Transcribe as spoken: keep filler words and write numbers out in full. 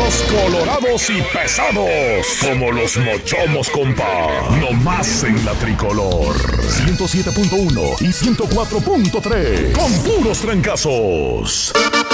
Duros, colorados y pesados. Como los Mochomos, compa. No más en la Tricolor. ciento siete punto uno y ciento cuatro punto tres. Con puros trancazos.